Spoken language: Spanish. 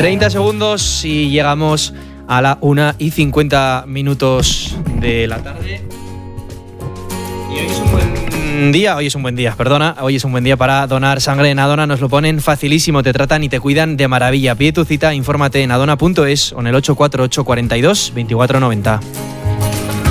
30 segundos y llegamos a la 1:50 de la tarde. Y hoy es un buen día, hoy es un buen día para donar sangre. En Adona nos lo ponen facilísimo, te tratan y te cuidan de maravilla. Pide tu cita, infórmate en adona.es o en el 848 42 24 90.